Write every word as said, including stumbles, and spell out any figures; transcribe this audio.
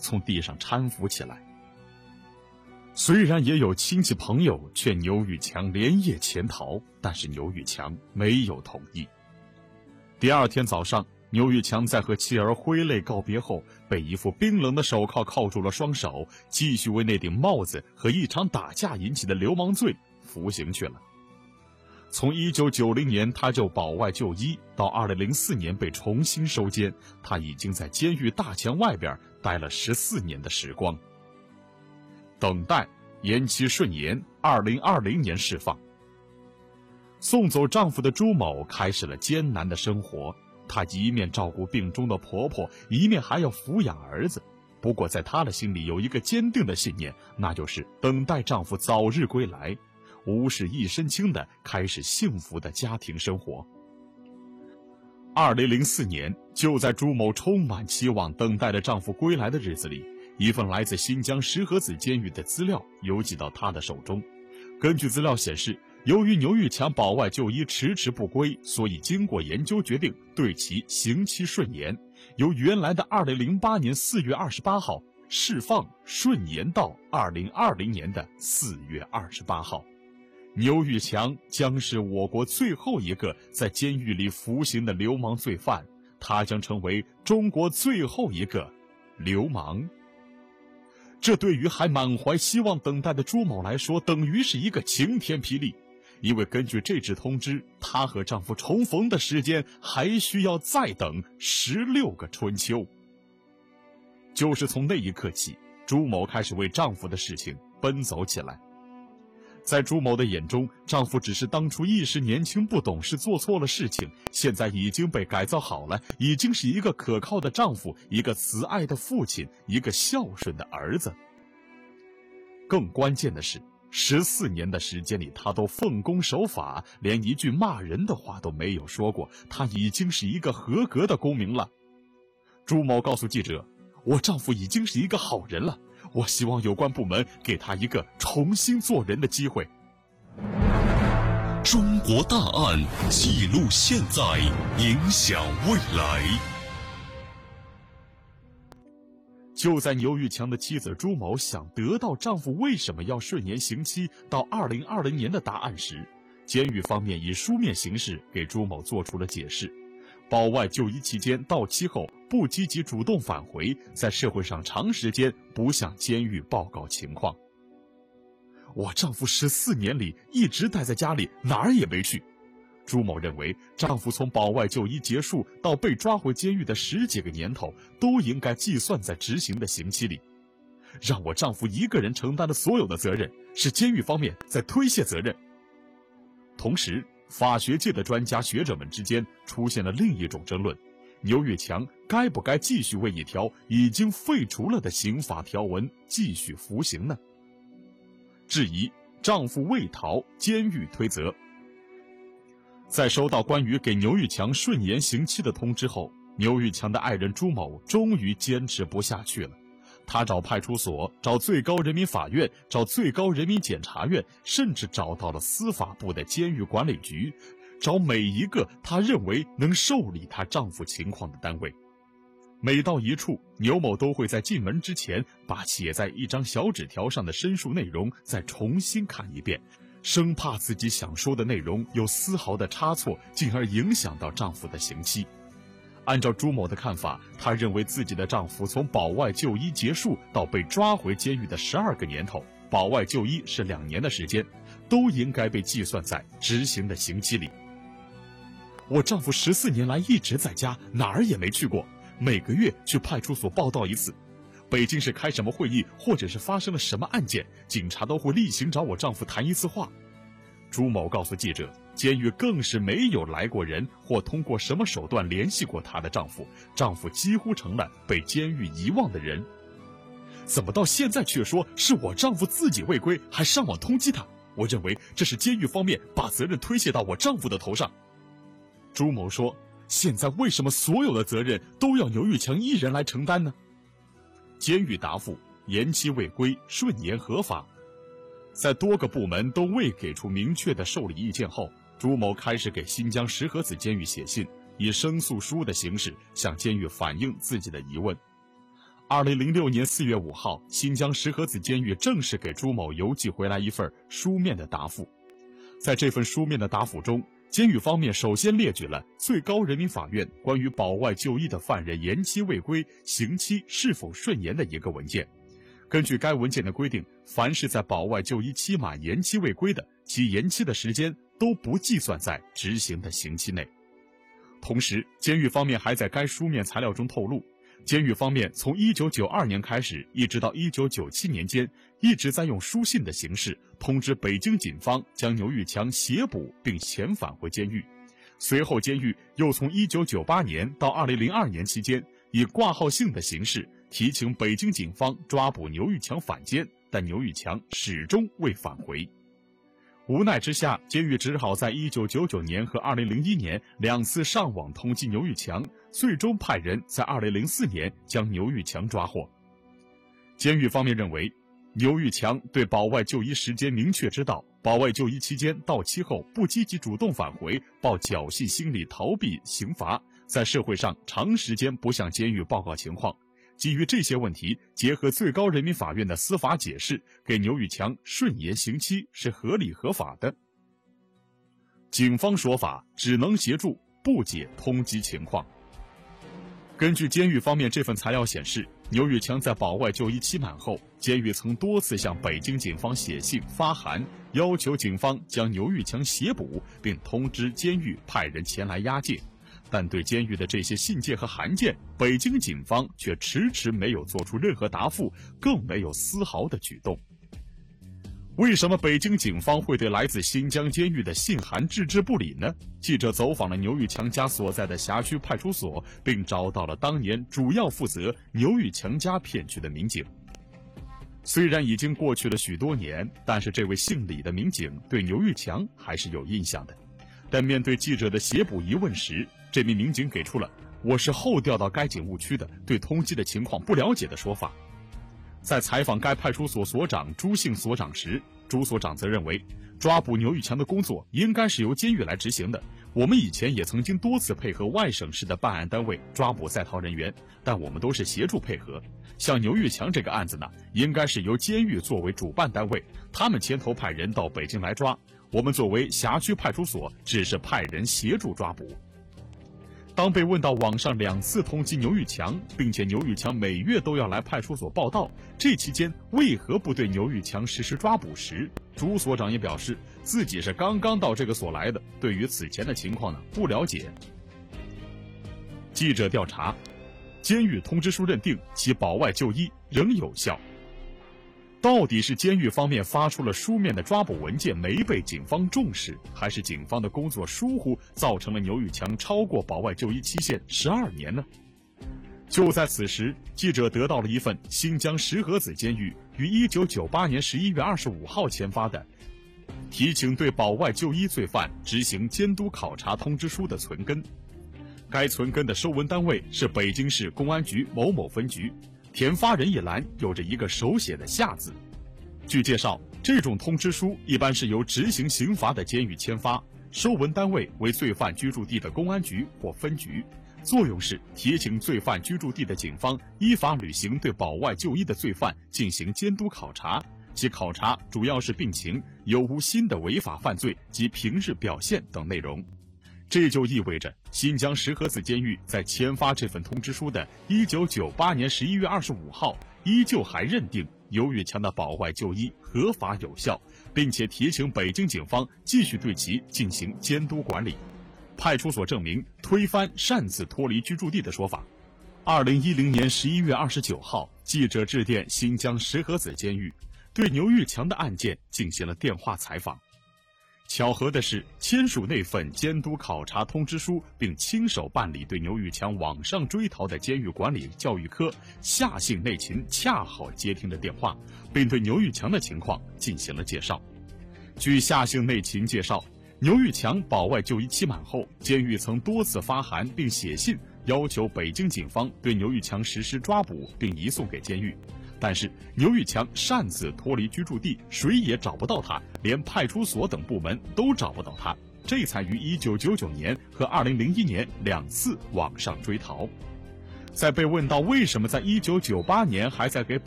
从地上搀扶起来。虽然也有亲戚朋友劝牛玉强连夜潜逃，但是牛玉强没有同意。第二天早上，牛玉强在和妻儿挥泪告别后，被一副冰冷的手铐铐住了双手，继续为那顶帽子和一场打架引起的流氓罪服刑去了。从一九九零年他就保外就医，到二零零四年被重新收监，他已经在监狱大墙外边待了十四年的时光。等待，延期顺延，二零二零年释放。送走丈夫的朱某开始了艰难的生活，她一面照顾病中的婆婆，一面还要抚养儿子。不过在她的心里有一个坚定的信念，那就是等待丈夫早日归来，无事一身轻地开始幸福的家庭生活。二零零四年，就在朱某充满期望等待着丈夫归来的日子里，一份来自新疆石河子监狱的资料邮寄到她的手中。根据资料显示，由于牛玉强保外就医迟迟不归，所以经过研究决定对其刑期顺延，由原来的二零零八年四月二十八号释放顺延到二零二零年的四月二十八号。牛玉强将是我国最后一个在监狱里服刑的流氓罪犯，他将成为中国最后一个流氓。这对于还满怀希望等待的朱某来说，等于是一个晴天霹雳，因为根据这纸通知，她和丈夫重逢的时间还需要再等十六个春秋。就是从那一刻起，朱某开始为丈夫的事情奔走起来。在朱某的眼中，丈夫只是当初一时年轻不懂事做错了事情，现在已经被改造好了，已经是一个可靠的丈夫，一个慈爱的父亲，一个孝顺的儿子。更关键的是，十四年的时间里，他都奉公守法，连一句骂人的话都没有说过，他已经是一个合格的公民了。朱某告诉记者，我丈夫已经是一个好人了，我希望有关部门给他一个重新做人的机会。 中国大案，记录现在，影响未来。 就在牛玉强的妻子朱某想得到丈夫为什么要顺延刑期到二零二零年的答案时，监狱方面以书面形式给朱某做出了解释。保外就医期间到期后不积极主动返回，在社会上长时间不向监狱报告情况。我丈夫十四年里一直待在家里，哪儿也没去。朱某认为，丈夫从保外就医结束到被抓回监狱的十几个年头，都应该计算在执行的刑期里。让我丈夫一个人承担了所有的责任，是监狱方面在推卸责任。同时，法学界的专家学者们之间出现了另一种争论：牛玉强该不该继续为一条已经废除了的刑法条文继续服刑呢？质疑丈夫未逃，监狱推责。在收到关于给牛玉强顺延刑期的通知后，牛玉强的爱人朱某终于坚持不下去了。他找派出所，找最高人民法院，找最高人民检察院，甚至找到了司法部的监狱管理局，找每一个他认为能受理她丈夫情况的单位。每到一处，牛某都会在进门之前把写在一张小纸条上的申诉内容再重新看一遍，生怕自己想说的内容有丝毫的差错，进而影响到丈夫的刑期。按照朱某的看法，她认为自己的丈夫从保外就医结束到被抓回监狱的十二个年头，保外就医是两年的时间，都应该被计算在执行的刑期里。我丈夫十四年来一直在家，哪儿也没去过，每个月去派出所报到一次。北京市开什么会议，或者是发生了什么案件，警察都会例行找我丈夫谈一次话。朱某告诉记者，监狱更是没有来过人或通过什么手段联系过她的丈夫，丈夫几乎成了被监狱遗忘的人。怎么到现在却说是我丈夫自己未归，还上网通缉他？我认为这是监狱方面把责任推卸到我丈夫的头上。朱某说，现在为什么所有的责任都要牛玉强一人来承担呢？监狱答复，延期未归，顺延合法。在多个部门都未给出明确的受理意见后，朱某开始给新疆石河子监狱写信，以申诉书的形式向监狱反映自己的疑问。 二零零六年四月五号，新疆石河子监狱正式给朱某邮寄回来一份书面的答复。在这份书面的答复中，监狱方面首先列举了最高人民法院关于保外就医的犯人延期未归刑期是否顺延的一个文件。根据该文件的规定，凡是在保外就医期满延期未归的，其延期的时间都不计算在执行的刑期内。同时，监狱方面还在该书面材料中透露，监狱方面从一九九二年开始，一直到一九九七年间，一直在用书信的形式通知北京警方将牛玉强协捕并遣返回监狱。随后，监狱又从一九九八年到二零零二年期间，以挂号信的形式提请北京警方抓捕牛玉强返监，但牛玉强始终未返回。无奈之下，监狱只好在一九九九年和二零零一年两次上网通缉牛玉强，最终派人在二零零四年将牛玉强抓获。监狱方面认为，牛玉强对保外就医时间明确知道，保外就医期间到期后不积极主动返回，抱侥幸心理逃避刑罚，在社会上长时间不向监狱报告情况。基于这些问题，结合最高人民法院的司法解释，给牛玉强顺延刑期是合理合法的。警方说法只能协助，不解通缉情况。根据监狱方面这份材料显示，牛玉强在保外就医期满后，监狱曾多次向北京警方写信发函，要求警方将牛玉强协捕，并通知监狱派人前来押解。但对监狱的这些信件和函件，北京警方却迟迟没有做出任何答复，更没有丝毫的举动。为什么北京警方会对来自新疆监狱的信函置之不理呢？记者走访了牛玉强家所在的辖区派出所，并找到了当年主要负责牛玉强家骗局的民警。虽然已经过去了许多年，但是这位姓李的民警对牛玉强还是有印象的。但面对记者的协捕疑问时，这名民警给出了“我是后调到该警务区的，对通缉的情况不了解”的说法。在采访该派出所所长朱姓所长时，朱所长则认为，抓捕牛玉强的工作应该是由监狱来执行的。我们以前也曾经多次配合外省市的办案单位抓捕在逃人员，但我们都是协助配合。像牛玉强这个案子呢，应该是由监狱作为主办单位，他们牵头派人到北京来抓，我们作为辖区派出所只是派人协助抓捕。当被问到网上两次通缉牛玉强，并且牛玉强每月都要来派出所报到，这期间为何不对牛玉强实施抓捕时，朱所长也表示自己是刚刚到这个所来的，对于此前的情况呢不了解。记者调查，监狱通知书认定其保外就医仍有效。到底是监狱方面发出了书面的抓捕文件没被警方重视，还是警方的工作疏忽造成了牛玉强超过保外就医期限十二年呢？就在此时，记者得到了一份新疆石河子监狱于一九九八年十一月二十五号签发的提请对保外就医罪犯执行监督考察通知书的存根。该存根的收文单位是北京市公安局某某分局，填发人一栏有着一个手写的下字。据介绍，这种通知书一般是由执行刑罚的监狱签发，收文单位为罪犯居住地的公安局或分局，作用是提醒罪犯居住地的警方依法履行对保外就医的罪犯进行监督考察，其考察主要是病情、有无新的违法犯罪及平日表现等内容。这就意味着，新疆石河子监狱在签发这份通知书的一九九八年十一月二十五号，依旧还认定牛玉强的保外就医合法有效，并且提请北京警方继续对其进行监督管理。派出所证明推翻擅自脱离居住地的说法。二零一零年十一月二十九号，记者致电新疆石河子监狱，对牛玉强的案件进行了电话采访。巧合的是，签署那份监督考察通知书并亲手办理对牛玉强网上追逃的监狱管理教育科夏姓内勤恰好接听了电话，并对牛玉强的情况进行了介绍。据夏姓内勤介绍，牛玉强保外就医期满后，监狱曾多次发函并写信要求北京警方对牛玉强实施抓捕并移送给监狱。但是牛玉强擅自脱离居住地，谁也找不到他，连派出所等部门都找不到他，这才于一九九九年和二零零一年两次网上追逃。 在被问到为什么在一九九八年还在给北